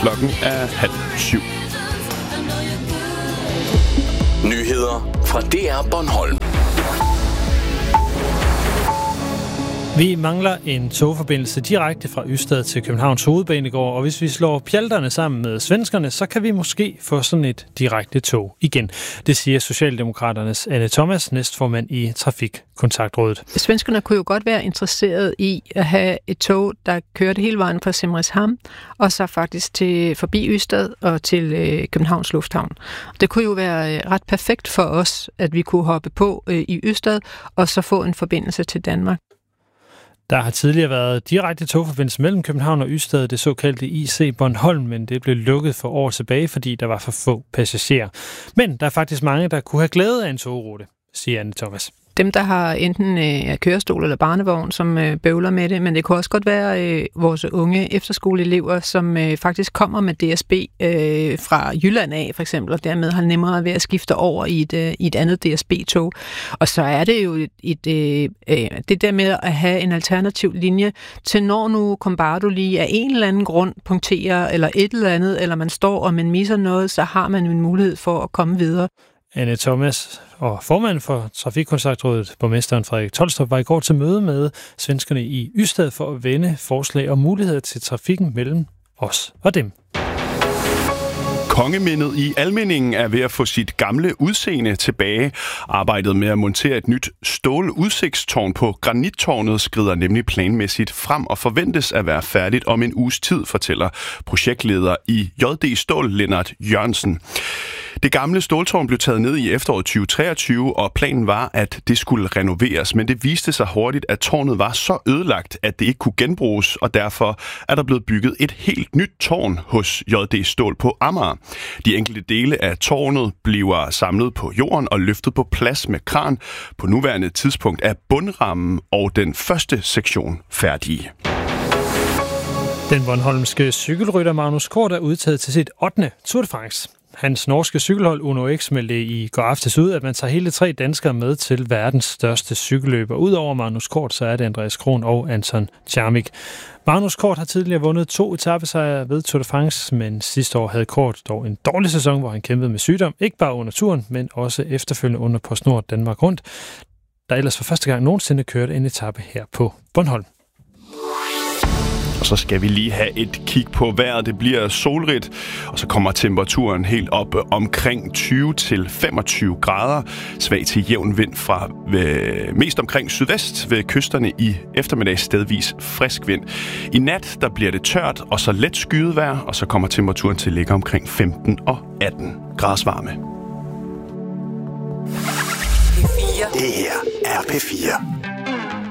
Klokken er 6:30. Nyheder fra DR Bornholm. Vi mangler en togforbindelse direkte fra Ystad til Københavns Hovedbanegård, og hvis vi slår pjalterne sammen med svenskerne, så kan vi måske få sådan et direkte tog igen. Det siger Socialdemokraternes Anne Thomas, næstformand i Trafikkontaktrådet. Svenskerne kunne jo godt være interesseret i at have et tog, der kørte hele vejen fra Simrishamn, og så faktisk til forbi Ystad og til Københavns Lufthavn. Det kunne jo være ret perfekt for os, at vi kunne hoppe på i Ystad, og så få en forbindelse til Danmark. Der har tidligere været direkte togforbindelse mellem København og Ystad, det såkaldte IC Bornholm, men det blev lukket for år tilbage, fordi der var for få passagerer. Men der er faktisk mange, der kunne have glæde af en togrute, siger Anne Thomas. Dem, der har enten kørestol eller barnevogn, som bøvler med det, men det kunne også godt være vores unge efterskoleelever, som faktisk kommer med DSB fra Jylland af, for eksempel, og dermed har nemmere ved at skifte over i et andet DSB-tog. Og så er det jo det der med at have en alternativ linje til, når nu Kombardo lige af en eller anden grund punkterer, eller et eller andet, eller man står og man misser noget, så har man en mulighed for at komme videre. Anne Thomas og formand for Trafikkontaktrådet, borgmesteren Frederik Tolstrup, var i går til møde med svenskerne i Ystad for at vende forslag og muligheder til trafikken mellem os og dem. Kongemindet i Almindingen er ved at få sit gamle udseende tilbage. Arbejdet med at montere et nyt ståludsigtstårn på Granittårnet skrider nemlig planmæssigt frem og forventes at være færdigt om en uges tid, fortæller projektleder i JD Stål, Lennart Jørgensen. Det gamle ståltårn blev taget ned i efteråret 2023, og planen var, at det skulle renoveres, men det viste sig hurtigt, at tårnet var så ødelagt, at det ikke kunne genbruges, og derfor er der blevet bygget et helt nyt tårn hos JD Stål på Amager. De enkelte dele af tårnet bliver samlet på jorden og løftet på plads med kran. På nuværende tidspunkt er bundrammen og den første sektion færdige. Den bornholmske cykelrytter Magnus Kort er udtaget til sit 8. Tour de France. Hans norske cykelhold Uno X meldte i går aftes ud, at man tager hele 3 danskere med til verdens største cykelløber. Udover Magnus Kort, så er det Andreas Kron og Anton Tjermik. Magnus Kort har tidligere vundet 2 etapesejre ved Tour de France, men sidste år havde Kort dog en dårlig sæson, hvor han kæmpede med sygdom, ikke bare under turen, men også efterfølgende under PostNord Danmark Rundt, der ellers for første gang nogensinde kørte en etape her på Bornholm. Og så skal vi lige have et kig på vejret. Det bliver solrigt, og så kommer temperaturen helt op omkring 20-25 grader. Svag til jævn vind fra mest omkring sydvest ved kysterne, i eftermiddag stedvis frisk vind. I nat der bliver det tørt og så let skyet vejr, og så kommer temperaturen til at ligge omkring 15 og 18 graders varme. Det her er P4.